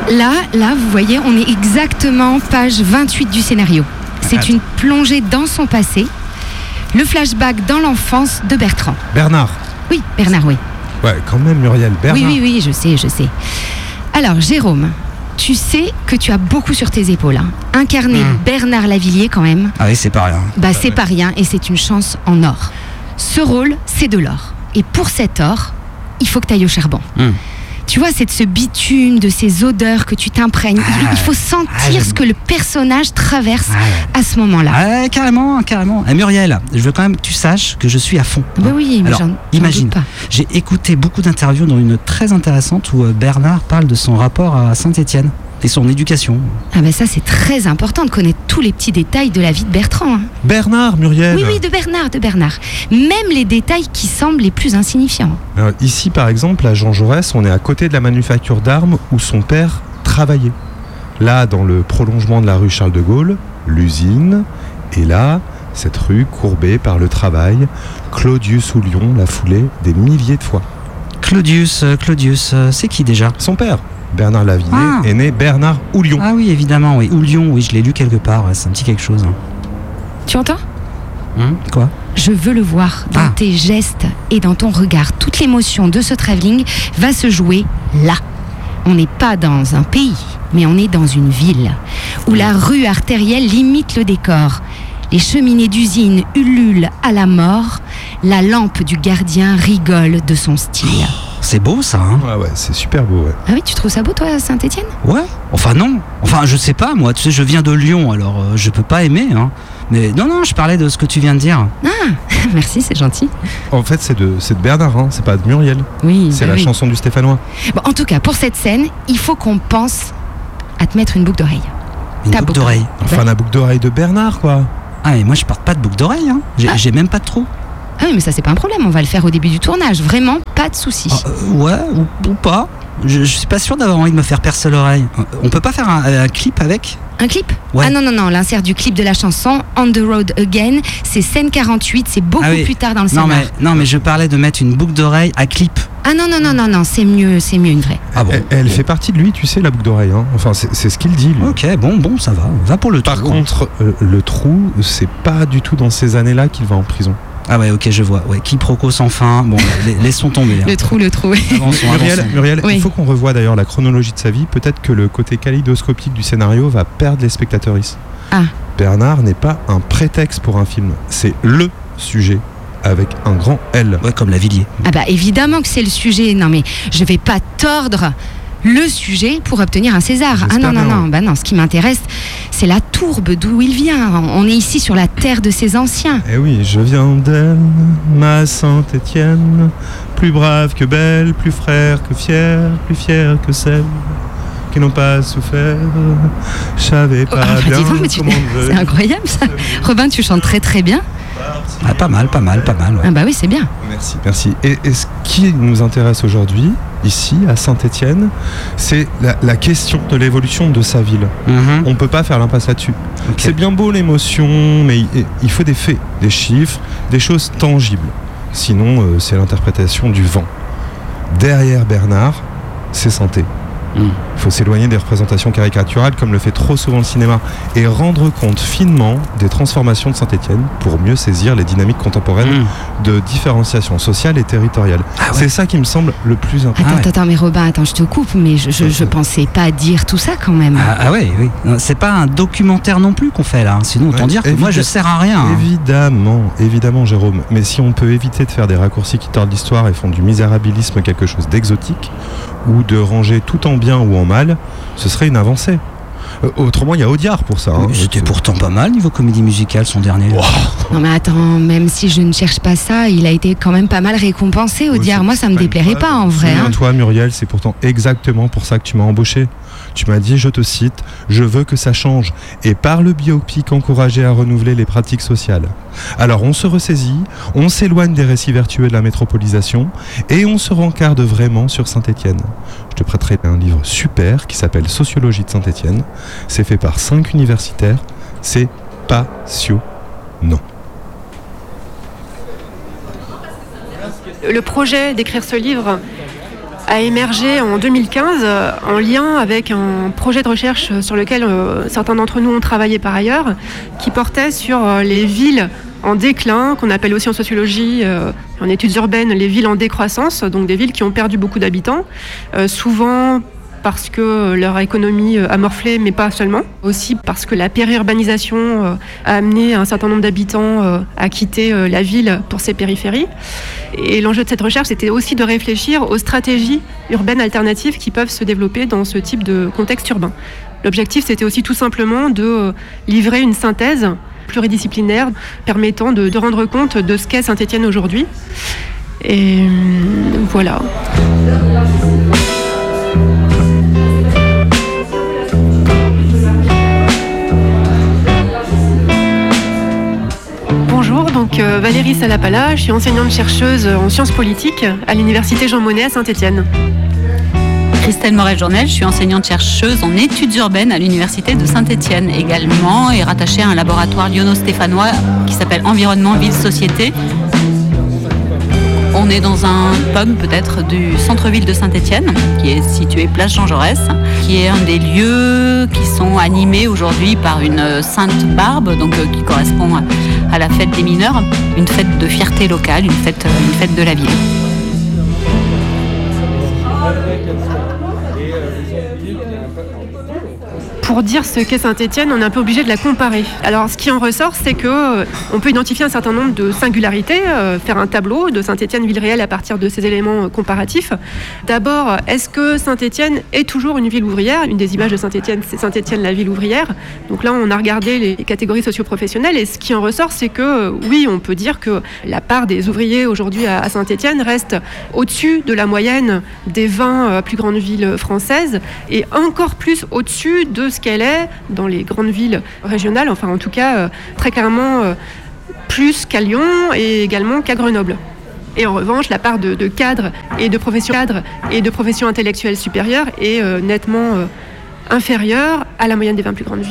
Là, vous voyez, on est exactement page 28 du scénario. C'est une plongée dans son passé, le flashback dans l'enfance de Bertrand. Bernard. Oui, Bernard, oui. Ouais, quand même, Muriel, Bernard. Oui, je sais. Alors, Jérôme, tu sais que tu as beaucoup sur tes épaules. Incarner Bernard Lavilliers, quand même. Ah oui, c'est pas rien. C'est pas rien et c'est une chance en or. Ce rôle, c'est de l'or. Et pour cet or, il faut que tu ailles au charbon. Tu vois, c'est de ce bitume, de ces odeurs que tu t'imprègnes. Il faut sentir ce que le personnage traverse à ce moment-là. Carrément. Muriel, je veux quand même que tu saches que je suis à fond. Oui, mais alors, imagine, j'ai écouté beaucoup d'interviews, dont une très intéressante où Bernard parle de son rapport à Saint-Étienne et son éducation. Ça, c'est très important de connaître tous les petits détails de la vie de Bertrand. Bernard, Muriel. Oui, de Bernard. Même les détails qui semblent les plus insignifiants. Alors, ici, par exemple, à Jean Jaurès, on est à côté de la manufacture d'armes où son père travaillait. Là, dans le prolongement de la rue Charles de Gaulle, l'usine. Et là, cette rue courbée par le travail. Claudius Houlion l'a foulé des milliers de fois. Claudius, c'est qui déjà ? Son père. Bernard Lavilliers est né Bernard Houlion. Ah oui, évidemment, oui. Houlion, oui, je l'ai lu quelque part, c'est un petit quelque chose. Tu entends ? Quoi ? Je veux le voir dans tes gestes et dans ton regard. Toute l'émotion de ce travelling va se jouer là. On n'est pas dans un pays, mais on est dans une ville où la rue artérielle limite le décor. Les cheminées d'usine ululent à la mort. La lampe du gardien rigole de son style. C'est beau ça, hein ? Ouais, c'est super beau, ouais. Ah oui, tu trouves ça beau, toi, Saint-Étienne ? Ouais, enfin non. Enfin, je sais pas, moi, tu sais, je viens de Lyon, alors je peux pas aimer, hein. Mais non, je parlais de ce que tu viens de dire. Merci, c'est gentil. En fait, c'est de Bernard, hein, c'est pas de Muriel. Oui, c'est la chanson du Stéphanois. Bon, en tout cas, pour cette scène, il faut qu'on pense à te mettre une boucle d'oreille. Une boucle d'oreille. Enfin, la boucle d'oreille de Bernard, quoi. Mais moi, je porte pas de boucle d'oreille, hein. J'ai même pas de trou. Ah oui, mais ça, c'est pas un problème, on va le faire au début du tournage, vraiment, pas de souci. Ouais, ou pas. Je suis pas sûr d'avoir envie de me faire percer l'oreille. On peut pas faire un clip avec ? Un clip ? Ouais. Non, l'insert du clip de la chanson On the Road Again, c'est scène 48, c'est beaucoup plus tard dans le scénario. Non, mais je parlais de mettre une boucle d'oreille à clip. Non, c'est mieux une vraie. Bon. Elle fait partie de lui, tu sais, la boucle d'oreille, hein. Enfin, c'est ce qu'il dit, lui. Ok, bon, ça va. Va pour le trou. Par contre, le trou, c'est pas du tout dans ces années-là qu'il va en prison. Ah ouais, ok, je vois. Ouais, quiproquo sans fin. Bon, laissons tomber. Le trou. Avançons. Muriel, oui. Il faut qu'on revoie d'ailleurs la chronologie de sa vie. Peut-être que le côté kaléidoscopique du scénario va perdre les spectateuristes. Bernard n'est pas un prétexte pour un film. C'est le sujet avec un grand L. Ouais, comme Lavilliers. Évidemment que c'est le sujet. Non, mais je vais pas tordre le sujet pour obtenir un César. Non. Ce qui m'intéresse, c'est la tourbe d'où il vient. On est ici sur la terre de ses anciens. Eh oui, je viens d'elle, ma Saint-Étienne, plus brave que belle, plus frère que fier, plus fier que celle qui n'ont pas souffert. Je savais pas bien comment c'est incroyable ça. Robin, tu chantes très très bien. Pas mal. Ouais. Oui, c'est bien. Merci. Et ce qui nous intéresse aujourd'hui, ici, à Saint-Étienne, c'est la question de l'évolution de sa ville. On peut pas faire l'impasse là-dessus. Okay. C'est bien beau l'émotion, mais il faut des faits, des chiffres, des choses tangibles. Sinon, c'est l'interprétation du vent. Derrière Bernard, c'est Santé. Il faut s'éloigner des représentations caricaturales comme le fait trop souvent le cinéma et rendre compte finement des transformations de Saint-Étienne pour mieux saisir les dynamiques contemporaines de différenciation sociale et territoriale. C'est ça qui me semble le plus important. Attends, mais Robin, je te coupe, mais je pensais pas dire tout ça quand même. Oui. C'est pas un documentaire non plus qu'on fait là, sinon autant dire que moi je sers à rien. Évidemment, Jérôme. Mais si on peut éviter de faire des raccourcis qui tordent l'histoire et font du misérabilisme quelque chose d'exotique, ou de ranger tout en bien ou en mal, ce serait une avancée. Autrement, il y a Audiard pour ça. C'était pourtant pas mal niveau comédie musicale son dernier. Wow. Non mais attends, même si je ne cherche pas ça, il a été quand même pas mal récompensé, Audiard. Moi, ça me déplairait pas en vrai. Toi, Muriel, c'est pourtant exactement pour ça que tu m'as embauché. Tu m'as dit, je te cite, je veux que ça change et par le biopic encourager à renouveler les pratiques sociales. Alors on se ressaisit, on s'éloigne des récits vertueux de la métropolisation et on se rencarde vraiment sur Saint-Étienne. Je te prêterai un livre super qui s'appelle Sociologie de Saint-Étienne. C'est fait par 5 universitaires. C'est passionnant. Le projet d'écrire ce livre, a émergé en 2015 en lien avec un projet de recherche sur lequel certains d'entre nous ont travaillé par ailleurs, qui portait sur les villes en déclin, qu'on appelle aussi en sociologie, en études urbaines, les villes en décroissance, donc des villes qui ont perdu beaucoup d'habitants, souvent parce que leur économie a morflé, mais pas seulement. Aussi parce que la périurbanisation a amené un certain nombre d'habitants à quitter la ville pour ses périphéries. Et l'enjeu de cette recherche, c'était aussi de réfléchir aux stratégies urbaines alternatives qui peuvent se développer dans ce type de contexte urbain. L'objectif, c'était aussi tout simplement de livrer une synthèse pluridisciplinaire permettant de rendre compte de ce qu'est Saint-Étienne aujourd'hui. Et voilà. Donc Valérie Salapala, je suis enseignante-chercheuse en sciences politiques à l'université Jean Monnet à Saint-Étienne. Christelle Morel-Journel, je suis enseignante-chercheuse en études urbaines à l'université de Saint-Étienne également et rattachée à un laboratoire lyonno-stéphanois qui s'appelle Environnement, Ville, Société. On est dans un pub peut-être du centre-ville de Saint-Étienne, qui est situé place Jean Jaurès, qui est un des lieux qui sont animés aujourd'hui par une Sainte Barbe, donc qui correspond à la fête des mineurs, une fête de fierté locale, une fête de la ville. Pour dire ce qu'est Saint-Étienne, on est un peu obligé de la comparer. Alors, ce qui en ressort, c'est que on peut identifier un certain nombre de singularités, faire un tableau de Saint-Étienne ville réelle à partir de ces éléments comparatifs. D'abord, est-ce que Saint-Étienne est toujours une ville ouvrière ? Une des images de Saint-Étienne, c'est Saint-Étienne, la ville ouvrière. Donc là, on a regardé les catégories socio-professionnelles et ce qui en ressort, c'est que oui, on peut dire que la part des ouvriers aujourd'hui à Saint-Étienne reste au-dessus de la moyenne des 20 plus grandes villes françaises et encore plus au-dessus de ce qu'elle est dans les grandes villes régionales, enfin en tout cas très clairement plus qu'à Lyon et également qu'à Grenoble. Et en revanche, la part de cadres et de professions intellectuelles supérieures est nettement inférieure à la moyenne des 20 plus grandes villes.